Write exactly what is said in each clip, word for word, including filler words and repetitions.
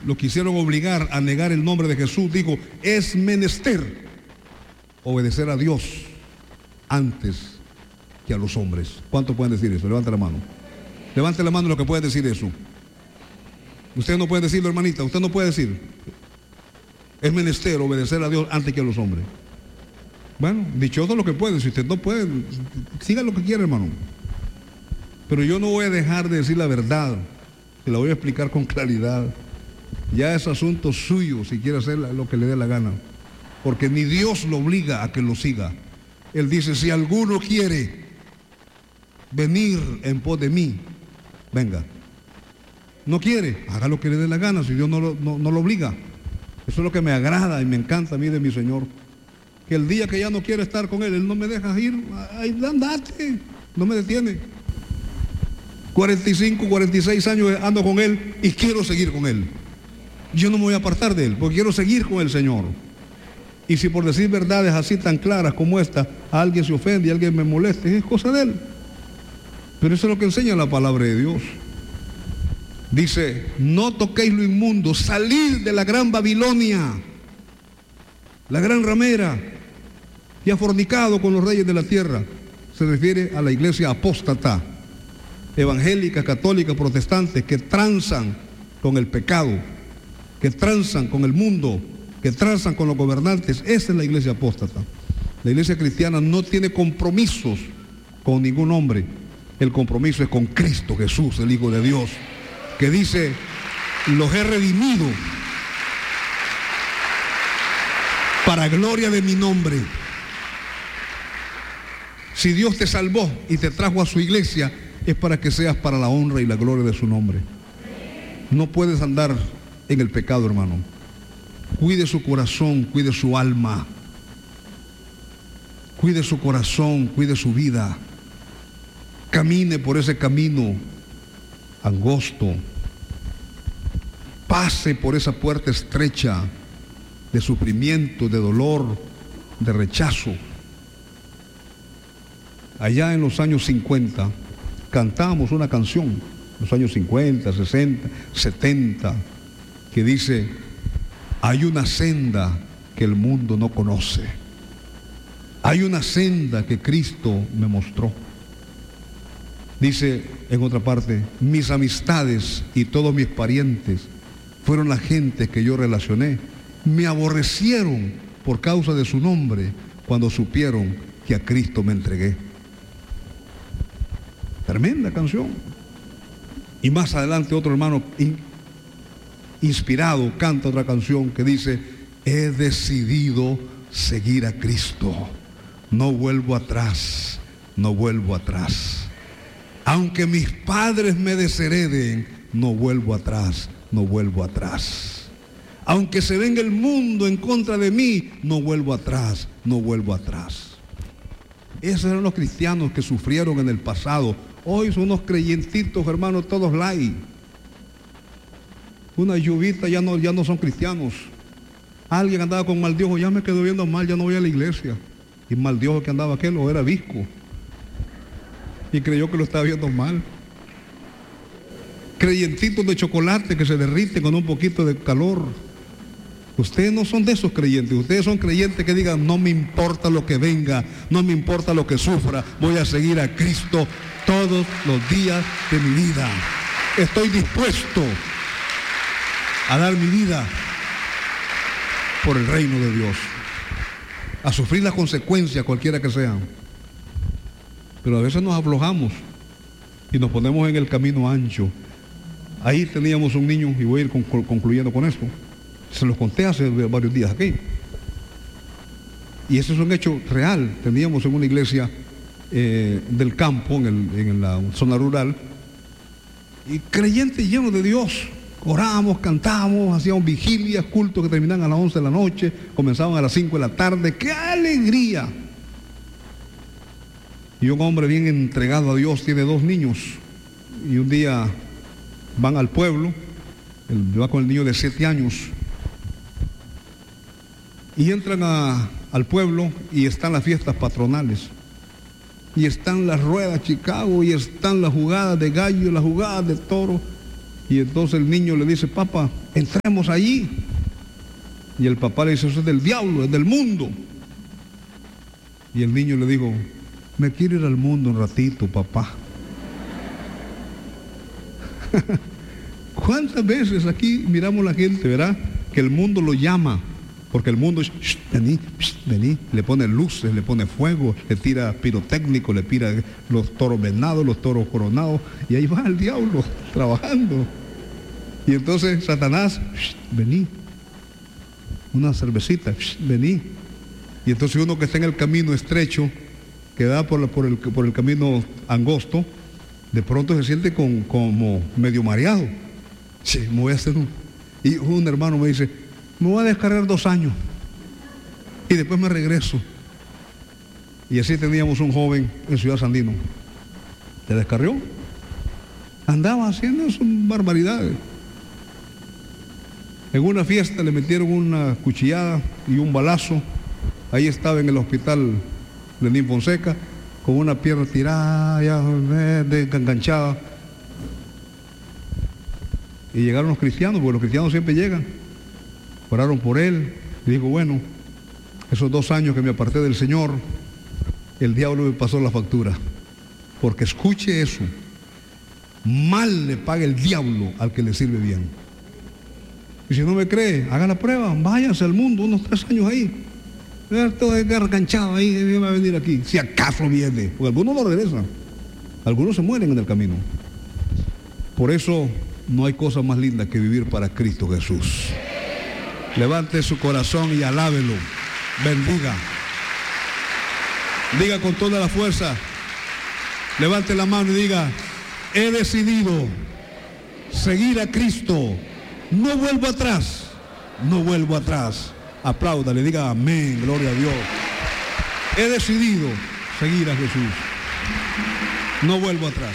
lo quisieron obligar a negar el nombre de Jesús, dijo, es menester obedecer a Dios antes que a los hombres. ¿Cuántos pueden decir eso? Levante la mano. Levante la mano los que pueden decir eso. Usted no puede decirlo, hermanita, usted no puede decir. Es menester obedecer a Dios antes que a los hombres. Bueno, dichoso lo que puede. Si usted no puede, siga lo que quiera, hermano. Pero yo no voy a dejar de decir la verdad, que la voy a explicar con claridad. Ya es asunto suyo si quiere hacer lo que le dé la gana, porque ni Dios lo obliga a que lo siga. Él dice, si alguno quiere venir en pos de mí, venga. No quiere, haga lo que le dé la gana, si Dios no lo, no, no lo obliga. Eso es lo que me agrada y me encanta a mí de mi Señor, que el día que ya no quiero estar con Él, Él no me deja ir, ahí andate, no me detiene. cuarenta y cinco, cuarenta y seis años ando con Él y quiero seguir con Él. Yo no me voy a apartar de Él, porque quiero seguir con el Señor. Y si por decir verdades así tan claras como esta, alguien se ofende y alguien me moleste, es cosa de Él. Pero eso es lo que enseña la palabra de Dios. Dice, no toquéis lo inmundo, salid de la gran Babilonia, la gran ramera, y ha fornicado con los reyes de la tierra. Se refiere a la iglesia apóstata, evangélica, católica, protestante, que transan con el pecado, que transan con el mundo, que transan con los gobernantes. Esa es la iglesia apóstata. La iglesia cristiana no tiene compromisos con ningún hombre. El compromiso es con Cristo Jesús, el Hijo de Dios, que dice, los he redimido para gloria de mi nombre. Si Dios te salvó y te trajo a su iglesia, es para que seas para la honra y la gloria de su nombre. No puedes andar en el pecado, hermano. Cuide su corazón, cuide su alma, cuide su corazón, cuide su vida. Camine por ese camino angosto, pase por esa puerta estrecha de sufrimiento, de dolor, de rechazo. Allá en los años cincuenta cantábamos una canción, los años cincuenta, sesenta, setenta, que dice, hay una senda que el mundo no conoce, hay una senda que Cristo me mostró. Dice en otra parte, mis amistades y todos mis parientes fueron la gente que yo relacioné. Me aborrecieron por causa de su nombre cuando supieron que a Cristo me entregué. Tremenda canción. Y más adelante otro hermano in, inspirado canta otra canción que dice, he decidido seguir a Cristo. No vuelvo atrás, no vuelvo atrás. Aunque mis padres me deshereden, no vuelvo atrás, no vuelvo atrás. Aunque se venga el mundo en contra de mí, no vuelvo atrás, no vuelvo atrás. Esos eran los cristianos que sufrieron en el pasado. Hoy son unos creyentitos, hermanos, todos light. Una lluvita, ya no, ya no son cristianos. Alguien andaba con mal de ojo, ya me quedo viendo mal, ya no voy a la iglesia. Y mal de ojo que andaba aquel, o era visco. Y creyó que lo estaba viendo mal. Creyentitos de chocolate que se derriten con un poquito de calor. Ustedes no son de esos creyentes. Ustedes son creyentes que digan, no me importa lo que venga, no me importa lo que sufra, voy a seguir a Cristo todos los días de mi vida. Estoy dispuesto a dar mi vida por el reino de Dios, a sufrir las consecuencias cualquiera que sean. Pero a veces nos aflojamos y nos ponemos en el camino ancho. Ahí teníamos un niño, y voy a ir concluyendo con esto. Se los conté hace varios días aquí. Y ese es un hecho real. Teníamos en una iglesia eh, del campo, en, el, en la zona rural, y creyentes llenos de Dios. Orábamos, cantábamos, hacíamos vigilias, cultos que terminaban a las once de la noche, comenzaban a las cinco de la tarde. ¡Qué alegría! Y un hombre bien entregado a Dios tiene dos niños. Y un día van al pueblo, él va con el niño de siete años, y entran a, al pueblo y están las fiestas patronales. Y están las ruedas Chicago, y están las jugadas de gallo, las jugadas de toro. Y entonces el niño le dice, papá, entremos allí. Y el papá le dice, eso es del diablo, es del mundo. Y el niño le dijo, me quiero ir al mundo un ratito, papá. ¿Cuántas veces aquí miramos la gente, verdad? Que el mundo lo llama, porque el mundo es, vení, vení, le pone luces, le pone fuego, le tira pirotécnico, le tira los toros venados, los toros coronados, y ahí va el diablo trabajando. Y entonces Satanás, vení, una cervecita, vení. Y entonces uno que está en el camino estrecho, que da por, la, por, el, por el camino angosto, de pronto se siente con, como medio mareado. Sí, me voy a hacer un... Y un hermano me dice, me voy a descargar dos años y después me regreso. Y así teníamos un joven en Ciudad Sandino. ¿Se descarrió? Andaba haciendo sus barbaridades. En una fiesta le metieron una cuchillada y un balazo. Ahí estaba en el hospital Lenín Fonseca, con una pierna tirada, ya enganchada. Y llegaron los cristianos, porque los cristianos siempre llegan. Oraron por él. Y digo, bueno, esos dos años que me aparté del Señor, el diablo me pasó la factura. Porque escuche eso, mal le paga el diablo al que le sirve bien. Y si no me cree, haga la prueba, váyase al mundo unos tres años ahí. Todo enganchado ahí, y va a venir aquí. Si acaso viene, porque algunos no regresan. Algunos se mueren en el camino. Por eso no hay cosa más linda que vivir para Cristo Jesús. Levante su corazón y alábelo. Bendiga. Diga con toda la fuerza. Levante la mano y diga, he decidido seguir a Cristo. No vuelvo atrás. No vuelvo atrás. Apláudale, diga amén, gloria a Dios. He decidido seguir a Jesús. No vuelvo atrás.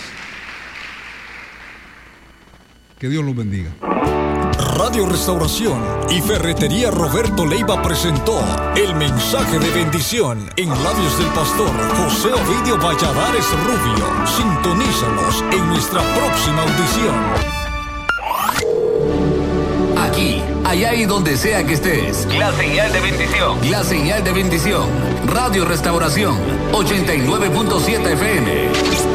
Que Dios los bendiga. Radio Restauración y Ferretería Roberto Leiva presentó el mensaje de bendición en labios del pastor José Ovidio Valladares Rubio. Sintonízanos en nuestra próxima audición. Aquí, allá y donde sea que estés. La señal de bendición. La señal de bendición. Radio Restauración ochenta y nueve punto siete F M.